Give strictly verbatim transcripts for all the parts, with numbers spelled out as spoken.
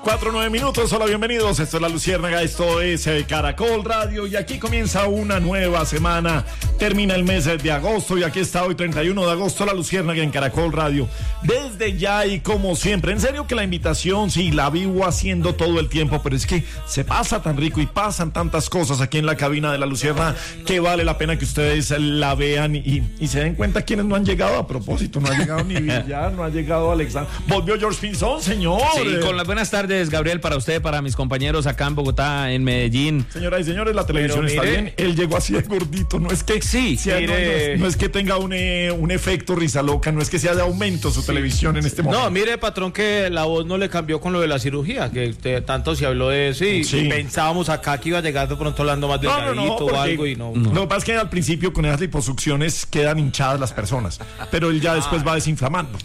Cuatro, nueve minutos, hola, bienvenidos, esto es La Luciérnaga, esto es eh, Caracol Radio y aquí comienza una nueva semana, termina el mes de agosto y aquí está hoy treinta y uno de agosto La Luciérnaga en Caracol Radio, desde ya y como siempre, en serio que la invitación sí la vivo haciendo todo el tiempo, pero es que se pasa tan rico y pasan tantas cosas aquí en la cabina de La Luciérnaga que vale la pena que ustedes la vean y, y se den cuenta quienes no han llegado a propósito, no ha llegado ni Villar, no ha llegado Alexander, volvió George Pinzón, señor. Sí, con las buenas tardes. Gabriel, para usted, para mis compañeros acá en Bogotá, en Medellín. Señoras y señores, la televisión Pero está mire, bien. Él llegó así de gordito. No es que sí, sea, mire, no, no, no es que tenga un, eh, un efecto risa loca, no es que sea de aumento su sí, televisión en este momento. No, mire, patrón, que la voz no le cambió con lo de la cirugía, que te, tanto se habló de eso y, sí. y pensábamos acá que iba a llegar de pronto hablando más delgadito no, no, no, porque, o algo y no, no. Lo que pasa es que al principio con esas liposucciones quedan hinchadas las personas, pero él ya ah. después va desinflamando.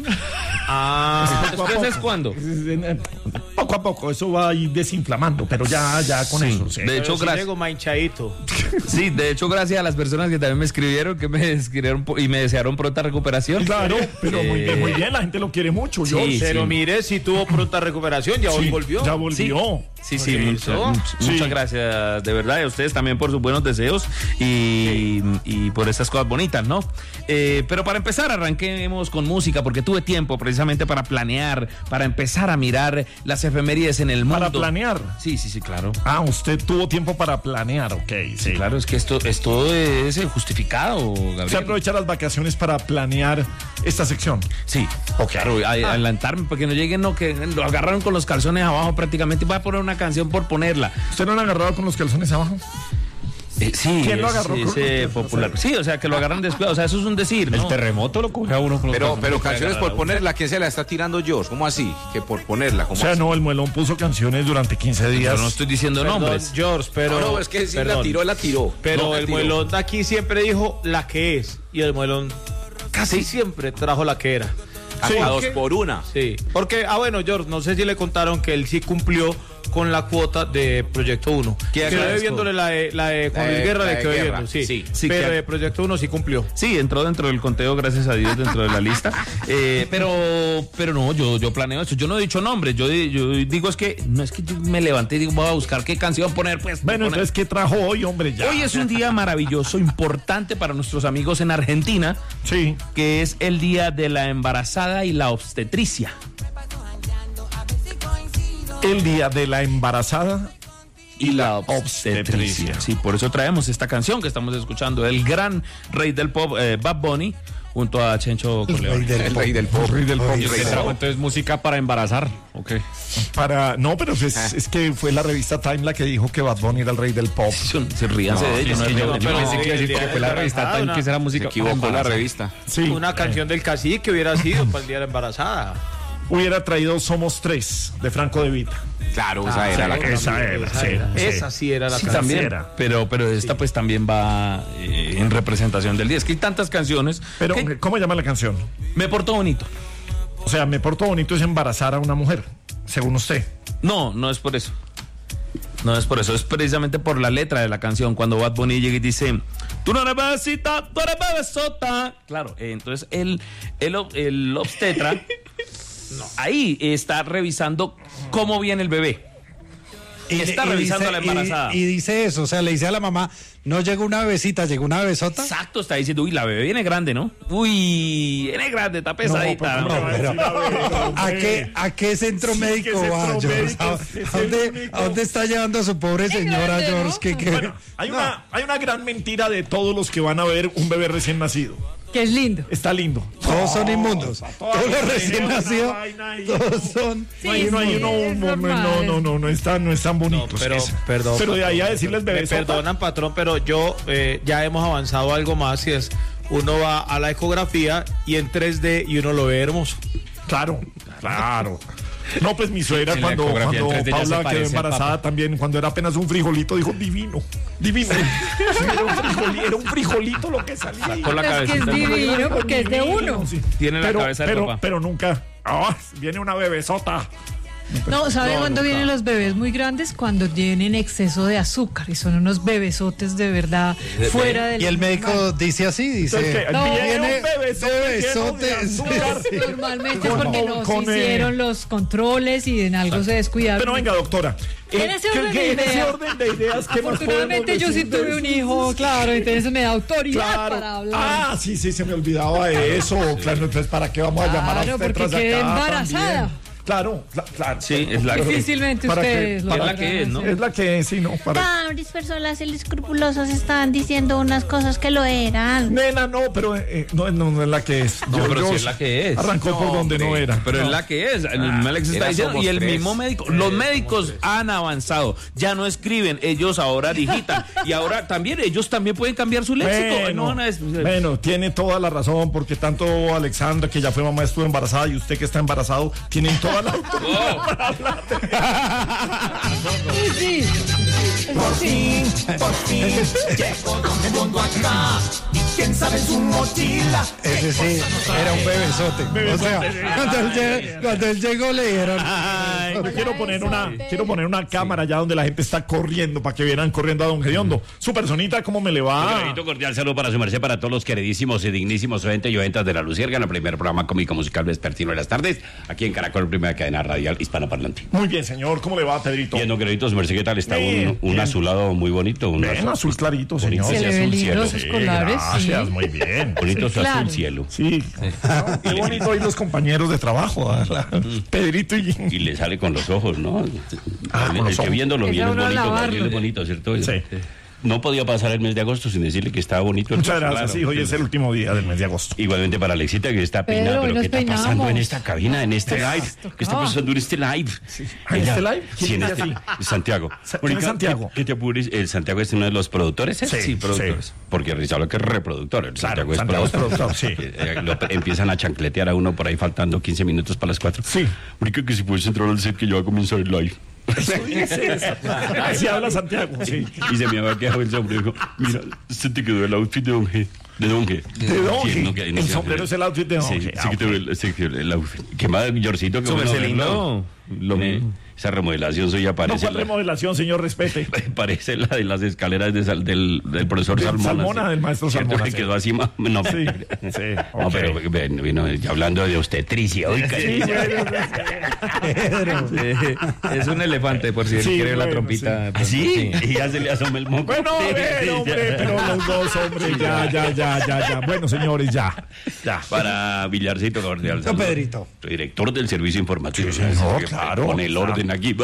Ah, ¿después es cuándo? Poco a poco, eso va a ir desinflamando, pero ya, ya con sí. eso. Sí. De hecho, si gracias. Llego manchadito. Sí, de hecho, gracias a las personas que también me escribieron, que me escribieron y me desearon pronta recuperación. Claro, pero eh... muy bien, muy bien, la gente lo quiere mucho. Sí, yo, pero sí. mire, si tuvo pronta recuperación, ya sí, volvió. Ya volvió. Sí, sí, sí, muchas, muchas, sí. muchas gracias, de verdad, y a ustedes también por sus buenos deseos y, sí. y por estas cosas bonitas, ¿no? Eh, pero para empezar, arranquemos con música, porque tuve tiempo precisamente para planear, para empezar a mirar las efemérides en el mundo. ¿Para planear? Sí, sí, sí, claro. Ah, usted tuvo tiempo para planear, ok. Sí, sí claro, es que esto, esto es justificado, Gabriel. ¿Se aprovecha las vacaciones para planear esta sección? Sí, okay. Claro, a, ah. adelantarme, para que no lleguen, no, que lo agarraron con los calzones abajo prácticamente, y voy a poner una canción por ponerla. ¿Usted no lo ha agarrado con los calzones abajo? Eh, sí, ¿quién lo agarró? Es, ese popular. Sí, o sea, que lo agarran descuidado, o sea, eso es un decir, ¿no? El terremoto lo coge a uno con los Pero, pero canciones por ponerla, ¿quién se la está tirando George? ¿Cómo así? Que por ponerla, ¿cómo O sea, así? no, el Muelón puso canciones durante quince días. Yo no estoy diciendo perdón, nombres. George, pero... No, no, es que si perdón. la tiró, la tiró. Pero no, el tiró. Muelón de aquí siempre dijo la que es, y el Muelón casi ¿Sí? siempre trajo la que era. Sí. A dos por una. Sí, porque, ah bueno, George, no sé si le contaron que él sí cumplió con la cuota de Proyecto uno. Que quedó viéndole la de, la de Juan Luis Guerra, le quedó viendo, sí. sí, sí pero de Proyecto uno sí cumplió. Sí, entró dentro del conteo, gracias a Dios, dentro de la lista. Eh, pero, pero no, yo, yo planeo eso. Yo no he dicho nombres. Yo, yo digo es que, no es que yo me levanté y digo, voy a buscar qué canción poner, pues. Bueno, poner. entonces, ¿qué trajo hoy, hombre? Ya. Hoy es un día maravilloso, importante para nuestros amigos en Argentina. Sí. Que es el día de la embarazada y la obstetricia. El día de la embarazada y la obstetricia. Sí, por eso traemos esta canción que estamos escuchando, el gran rey del pop, eh, Bad Bunny, junto a Chencho Corleone. El rey del pop. El rey del pop. ¿Y qué trajo entonces música para embarazar? Okay. Para, no, pero es, ah. es que fue la revista Time la que dijo que Bad Bunny era el rey del pop. Se ríanse no, de ellos. Es que no, yo, no, yo pero pensé no, que iba a decir que fue la revista Time, que esa era música. Se equivocó la revista. Sí. Una canción del cacique hubiera sido para el día de la embarazada. Hubiera traído Somos Tres, de Franco De Vita. Claro, esa ah, era sí, la canción. Esa era, esa, sí, era. Sí. esa sí era la sí, canción. También, pero, pero esta sí. pues también va eh, en representación del día. Es que hay tantas canciones. Pero, que... ¿cómo llama la canción? Me porto bonito. O sea, me porto bonito es embarazar a una mujer, según usted. No, no es por eso. No es por eso, es precisamente por la letra de la canción. Cuando Bad Bunny llega y dice, tú no eres bebecita, tú eres bebesota. Claro, eh, entonces el, el, el obstetra no. ahí está revisando cómo viene el bebé. Y está y revisando dice, a la embarazada. Y, y dice eso, o sea, le dice a la mamá, no llegó una bebecita, llegó una bebesota. Exacto, está diciendo, uy, la bebé viene grande, ¿no? Uy, viene grande, está pesadita. No, no, pero, no, ¿a, qué, ¿A qué centro sí, médico va, George? ¿A, ¿A, dónde, ¿A dónde está llevando a su pobre señora, grande, George? ¿no? ¿Qué, qué? Bueno, hay, no. una, hay una gran mentira de todos los que van a ver un bebé recién nacido. Que es lindo. Está lindo. Todos son inmundos. Todos los recién nacidos. Todos son. Sí, no hay, no, hay, no, no, no, no, no, no están, no están bonitos. No, pero, es, perdón. Pero de ahí a decirles bebés. Me perdonan, patrón, pero yo eh, ya hemos avanzado algo más y es uno va a la ecografía y en tres D y uno lo ve hermoso. Claro, claro. No, pues mi suegra cuando, cuando Paula quedó embarazada también, cuando era apenas un frijolito, dijo divino, divino. Era un frijolito, era un frijolito lo que salía. Con la cabeza. Es que es divino porque es de uno. Sí. Tiene la pero, cabeza de pero, papá. Pero nunca, oh, viene una bebesota. No, ¿sabe No, cuándo nunca. vienen los bebés muy grandes? Cuando tienen exceso de azúcar y son unos bebesotes de verdad fuera del Y el médico normal. dice así, dice, Entonces, ¿qué? No, Viene tiene un bebesote bebesote, lleno de azúcar. Normalmente Con- porque no con, se eh, hicieron los controles y en algo se descuidaron. Pero venga, doctora. En eh, ese que- orden que de en ese ideas. orden de ideas, ¿qué más Afortunadamente podemos yo sí decir de tuve eso? un hijo, claro, entonces me da autoridad Claro. para hablar. Ah, sí, sí, se me olvidaba de eso. Claro, entonces, ¿para qué vamos a llamar a Claro, usted porque tras quedé acá embarazada. también? Claro, cla- claro. Sí, es la que Difícilmente ¿Para qué? ustedes lo ¿Para Es la logran que es, ¿no? hacer. Es la que es, sí, ¿no? Para... Varias personas escrupulosos estaban diciendo unas cosas que lo eran. Nena, no, pero eh, no, no, no es la que es. No, pero sí es la que es. Arrancó por donde no era. Pero es la que es, el mismo Alex está era diciendo, somos y el tres. mismo médico, los médicos han avanzado, ya no escriben, ellos ahora digitan, y ahora también, ellos también pueden cambiar su léxico. Bueno, No, no es- bueno, tiene toda la razón, porque tanto Alexandra, que ya fue mamá, estuvo embarazada, y usted que está embarazado, tienen toda la autoridad para hablar de- Sí, Por fin, por fin, llegó Don Redondo acá. Y quién sabe su mochila. ese sí, era un bebesote. O sea, cuando él, llegó, cuando él llegó le dijeron, Ay, yo quiero poner una, quiero poner una cámara allá donde la gente está corriendo para que vieran corriendo a Don Gediondo. Su personita, ¿cómo me le Un va? agradito cordial saludo para su merced, para todos los queridísimos y dignísimos oyentes y oyentas de La Luciérnaga, el primer programa cómico musical vespertino de las tardes, aquí en Caracol, primera cadena radial hispanoparlante. Muy bien, señor, ¿cómo le va, Pedrito? Bien, don Queridito, su merced, ¿qué tal? Está Bien, un, un bien. azulado muy bonito. Un Ven, azul clarito, señor. Se ese le ve azul lindo cielo. sus Sí, colores. gracias, Sí. muy bien. Bonito Sí, su claro. azul cielo. Sí, No, qué bonito hoy los compañeros de trabajo, ¿verdad? Pedrito y... Y le sale con los ojos, ¿no? Ah, con el los que ojos. viéndolo Es bien es uno bonito, lavarlo. Gabriel es bonito, ¿cierto? Sí. No podía pasar el mes de agosto sin decirle que estaba bonito. el Muchas rostro, gracias, claro. sí, hoy es el último día del mes de agosto. Igualmente para Alexita, que está Pedro, peinada, hoy pero nos ¿qué está peinamos. pasando en esta cabina, en este live? ¿Qué está pasando en este live? ¿En este live? Sí, ¿Quién en es este así? Santiago. Sa- ¿quién es Mónica, Santiago? ¿Qué, qué te apures? El Santiago es uno de los productores, ¿eh? Sí, productores. sí. Porque Rizalo que es reproductor. El Claro, Santiago es Santiago es productor. productor, sí. Eh, lo- empiezan a chancletear a uno por ahí faltando quince minutos para las cuatro. Sí. Mónica, que si puedes entrar al set que ya va a comenzar el live. Eso dice eso. Así habla Santiago, sí. Y se me había quedado el sombrero. Dijo, mira, se te quedó el outfit de Don G. De Don G. De Don Sí, G. no, que- no El sé, sombrero es el outfit de Don Sí, G. sí Ah, que te veo el, sí, que el outfit. ¿Qué más, Yorcito? Que Súper bueno lindo. verlo. Lo mismo. Esa remodelación suya No, parece... ¿cuál la- remodelación, señor? Respete. Parece la de las escaleras de Sal- del, del profesor Del Salmona. Salmona, sí. del maestro ¿Cierto? Salmona, Que sí. quedó así más... No, Sí, sí, no, ok. pero bueno, vino hablando de obstetricia. Oiga, Sí, bueno, Es un elefante, por si él Sí, quiere la bueno, trompita. ¿Ah, pues, sí? Y ya se le asoma el moco. Bueno, a ver, hombre, pero los dos, hombre, ya, ya, ya, ya, ya. Bueno, señores, ya. Ya. Para Villarcito Cordial. No, saludo. Pedrito. Director del servicio informativo. Sí, señor, Que claro, Pone el claro. orden aquí.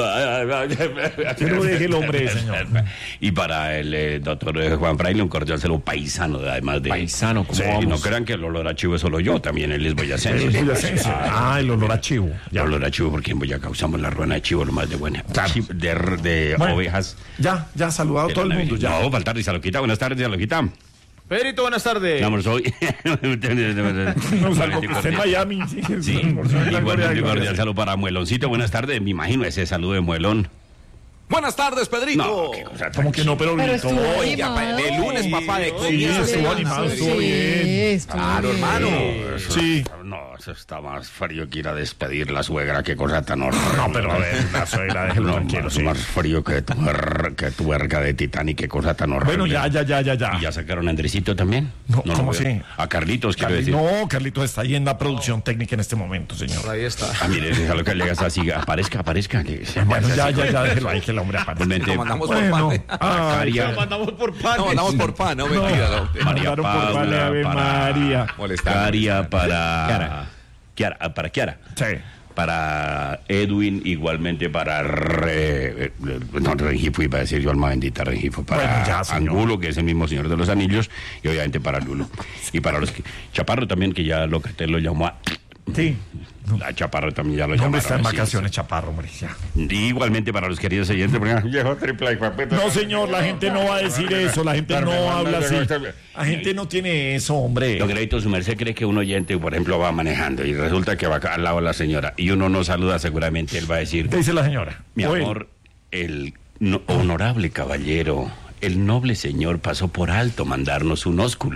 Pero deje el hombre, señor. Y para el eh, doctor eh, Juan Fraile, un cordial saludo paisano, además de. Paisano, ¿cómo Sí, vamos? y no crean que el olor a chivo es solo yo, también él es boyacense. El boyacense. Ah, el olor a chivo. El Ya. olor a chivo, porque en Boyacá usamos la ruana de chivo, lo más de buena. Claro. Chi- De, de Bueno, ovejas. Ya, ya, saludado a de todo el la mundo, Navidad. ya. No, faltar Rizaloquita. Buenas tardes, Rizaloquita. Pedrito, buenas tardes. Vamos hoy. No, salvo que esté en Miami. Sí, Sí, igualmente cordial saludo para Mueloncito. Buenas tardes, me imagino ese saludo de Muelón. Buenas tardes, Pedrito. No, qué cosa Como que no, pero Pero gritó. estuvo Oiga, animado. de lunes, papá, de Sí, comienzo. estuvo animado, estuvo Sí, bien. estuvo Claro, bien. hermano. Sí. No, eso está más frío que ir a despedir la suegra, qué cosa tan horrible. No, pero a ver, la suegra, déjelo No, tranquilo, más, sí. más frío que tu, her- que tu verga de Titanic, qué cosa tan horrible. Bueno, ya, ya, ya, ya, ya. ¿Y ya sacaron a Andresito también? No, lo ¿cómo veo. sí? A Carlitos, quiero Carli- decir. No, Carlitos está ahí en la producción técnica en este momento, señor. Ahí está. Ah, mire, es lo que le hagas así, aparezca, aparezca. le- Bueno, así. ya, ya, ya, déjelo ahí que el hombre aparezca. Igualmente, Lo mandamos por Bueno, pan. ah, Caria, Mandamos por pan. No, mandamos por pan, no, mentira. No. María mandaron por Paula, Vale Ave para María. Molestar, Caria, molestar. para Kiara. Kiara, ah, para Kiara. Sí. Para Edwin, igualmente para Re, eh, no, Rengifo, iba a decir yo, alma bendita Rengifo, para Bueno, ya, señor. Angulo, que es el mismo señor de los anillos, y obviamente para Lulo. Y para los que, Chaparro también, que ya lo que te lo llamó a, Sí. la Chaparro también ya lo El llamaron. hombre está en así, vacaciones, chaparro, hombre. Ya. sí. Y igualmente para los queridos oyentes, porque, viejo triple, hijo de puta. No, señor, la gente no va a decir eso. La gente no habla así. La gente no tiene eso, hombre. Lo crédito, su merced cree que un oyente, por ejemplo, va manejando y resulta que va acá al lado de la señora y uno no saluda, seguramente él va a decir, ¿Qué dice la señora? mi O él. amor, el no- honorable caballero, el noble señor pasó por alto mandarnos un ósculo.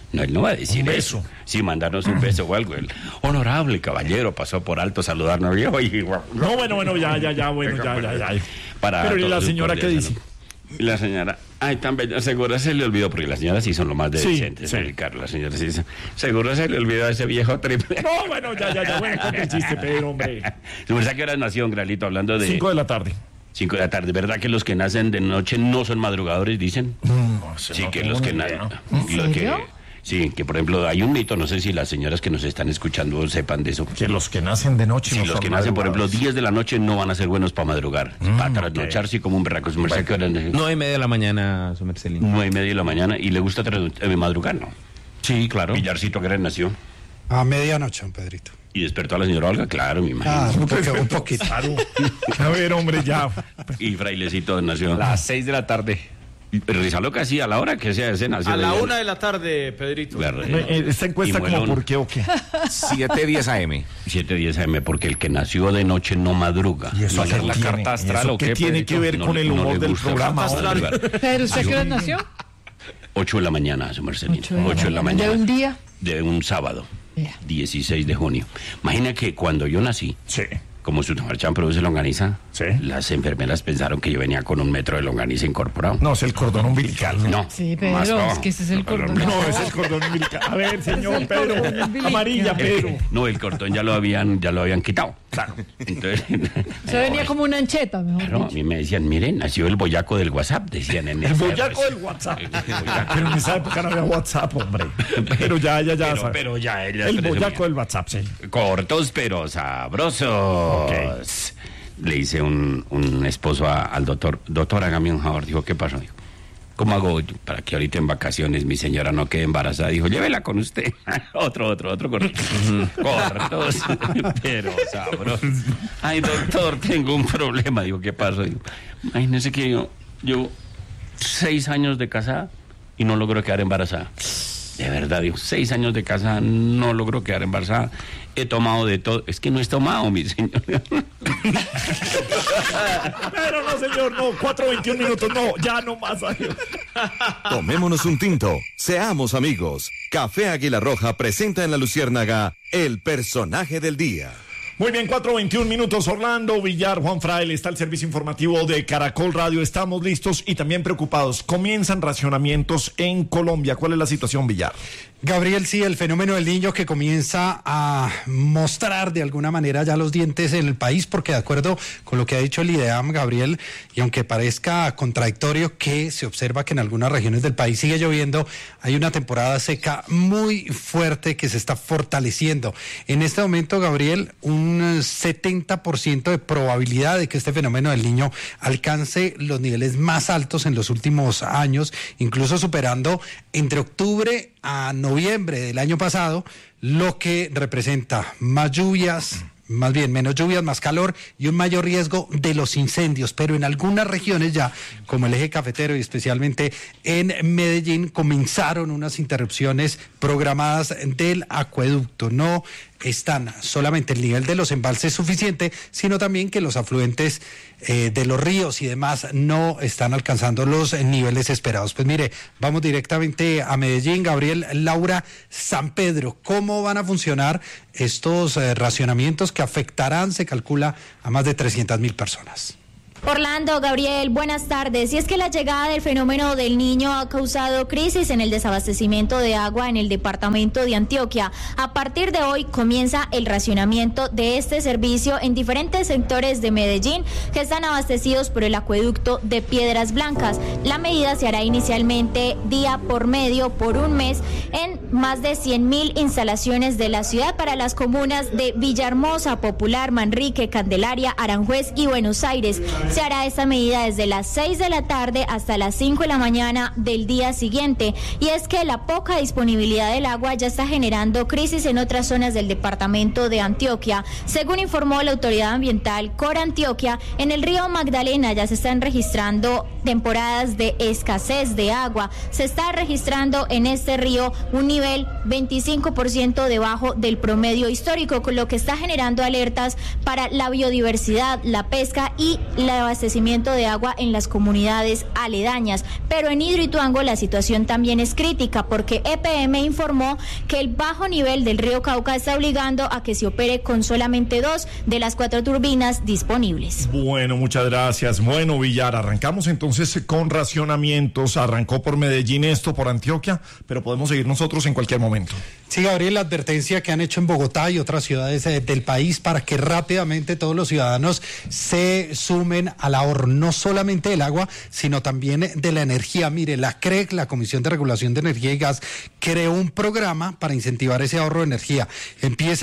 No, él no va a decir un beso. Eso. Sí, mandarnos un beso o algo. El honorable caballero pasó por alto saludarnos. Y, oye, no, bueno, bueno, ya, ya, ya, bueno, ya, ya, ya. Para Pero ¿y la señora qué dice? La señora, ay, tan bella, seguro se le olvidó, porque las señoras sí son lo más de sí, decentes, sí. Ricardo, las señoras sí dicen, seguro se le olvidó a ese viejo triple. No, bueno, ya, ya, ya, bueno, cuenta el chiste, Pedro, hombre. ¿Sabes qué hora nació, Gralito, hablando de... Cinco de la tarde. Cinco de la tarde, ¿verdad que los que nacen de noche no son madrugadores, dicen? No, sé, sí, no que los que nacen... ¿En serio? Sí, que por ejemplo hay un mito, no sé si las señoras que nos están escuchando sepan de eso. Que los que nacen de noche sí, no los son que nacen, por ejemplo, madrugadores. diez de la noche no van a ser buenos para madrugar. Mm, para trasnochar, okay. Sí, como un berraco. Su merced, bueno, ¿qué hora? Nueve y media de la mañana, su merced. Nueve y media de la mañana. ¿Y le gusta eh, madrugar, no? Sí, claro. Villarcito, ¿qué hora nació? A medianoche, don Pedrito. ¿Y despertó a la señora Olga? Claro, me imagino. Ah, un, poco, un poquito. Claro. A ver, hombre, ya. ¿Y Frailecito nació? A las seis de la tarde. Rizalo casi a la hora que sea ese nació. A la una de la tarde, Pedrito. Claro, eh, Esta encuesta como por qué o qué. siete diez a eme. siete diez a eme, porque el que nació de noche no madruga. ¿Y eso no hacer la tiene, carta astral o qué? ¿Qué tiene que ver no, con el humor no del programa? Pero ¿usted qué hora nació? ocho de la mañana, su Marcelino. ocho de la, ocho de la mañana. ¿De un día? De un sábado. Yeah. dieciséis de junio. Imagina que cuando yo nací, sí. como su marchán produce longaniza, sí. Las enfermeras pensaron que yo venía con un metro de longaniza incorporado. No, es el cordón umbilical. No. Sí, pero es que ese es el cordón. No, es el cordón umbilical. A ver, señor Pedro, amarilla, Pedro. No, el cordón ya lo habían, ya lo habían quitado. Claro. Entonces, se venía como una ancheta, mejor claro, dicho. a mí me decían, miren, nació el boyaco del WhatsApp, decían en el boyaco del WhatsApp. Pero en esa época no había WhatsApp, hombre. Pero ya, ya, ya. Pero, pero ya, el presumía. Boyaco del WhatsApp, sí. Cortos pero sabrosos. Okay. Le hice un, un esposo a, al doctor, doctor, hágame un favor. Dijo, ¿qué pasó? Dijo, ¿cómo hago para que ahorita en vacaciones mi señora no quede embarazada? Dijo, llévela con usted. otro, otro, otro corto. Cortos, pero sabrosos. Ay, doctor, tengo un problema. Digo, ¿qué pasó? Digo, imagínese que yo llevo seis años de casada y no logro quedar embarazada. De verdad, digo, seis años de casada, no logro quedar embarazada. He tomado de todo. Es que no he tomado, mi señor. Pero no, señor, no. cuatro veintiún minutos, no. Ya no más. Adiós. Tomémonos un tinto. Seamos amigos. Café Águila Roja presenta en La Luciérnaga el personaje del día. Muy bien, cuatro veintiún minutos, Orlando Villar, Juan Fraile, está el servicio informativo de Caracol Radio. Estamos listos y también preocupados. Comienzan racionamientos en Colombia. ¿Cuál es la situación, Villar? Gabriel, sí, el fenómeno del niño que comienza a mostrar de alguna manera ya los dientes en el país, porque de acuerdo con lo que ha dicho el IDEAM, Gabriel, y aunque parezca contradictorio que se observa que en algunas regiones del país sigue lloviendo, hay una temporada seca muy fuerte que se está fortaleciendo. En este momento, Gabriel, un setenta por ciento de probabilidad de que este fenómeno del niño alcance los niveles más altos en los últimos años, incluso superando entre octubre a noviembre del año pasado, lo que representa más lluvias, más bien menos lluvias, más calor y un mayor riesgo de los incendios. Pero en algunas regiones ya, como el eje cafetero y especialmente en Medellín, comenzaron unas interrupciones programadas del acueducto. No están solamente el nivel de los embalses suficiente, sino también que los afluentes eh, de los ríos y demás no están alcanzando los niveles esperados. Pues mire, vamos directamente a Medellín. Gabriel, Laura, San Pedro, ¿cómo van a funcionar estos eh, racionamientos que afectarán, se calcula, a más de trescientas mil personas? Orlando, Gabriel, buenas tardes. Y es que la llegada del fenómeno del niño ha causado crisis en el desabastecimiento de agua en el departamento de Antioquia. A partir de hoy comienza el racionamiento de este servicio en diferentes sectores de Medellín que están abastecidos por el acueducto de Piedras Blancas. La medida se hará inicialmente día por medio por un mes en más de cien mil instalaciones de la ciudad para las comunas de Villahermosa, Popular, Manrique, Candelaria, Aranjuez y Buenos Aires. Se hará esta medida desde las seis de la tarde hasta las cinco de la mañana del día siguiente. Y es que la poca disponibilidad del agua ya está generando crisis en otras zonas del departamento de Antioquia. Según informó la autoridad ambiental Cor Antioquia, en el río Magdalena ya se están registrando temporadas de escasez de agua. Se está registrando en este río un nivel veinticinco por ciento debajo del promedio histórico, con lo que está generando alertas para la biodiversidad, la pesca y el abastecimiento de agua en las comunidades aledañas. Pero en Hidroituango la situación también es crítica, porque E P M informó que el bajo nivel del río Cauca está obligando a que se opere con solamente dos de las cuatro turbinas disponibles. Bueno, muchas gracias. Bueno, Villar, arrancamos entonces con racionamientos. Arrancó por Medellín esto, por Antioquia, pero podemos seguir nosotros en cualquier momento. Sí, Gabriel, la advertencia que han hecho en Bogotá y otras ciudades eh, del país para que rápidamente todos los ciudadanos se sumen al ahorro, no solamente del agua, sino también de la energía. Mire, la C R E G, la Comisión de Regulación de Energía y Gas, creó un programa para incentivar ese ahorro de energía. Empieza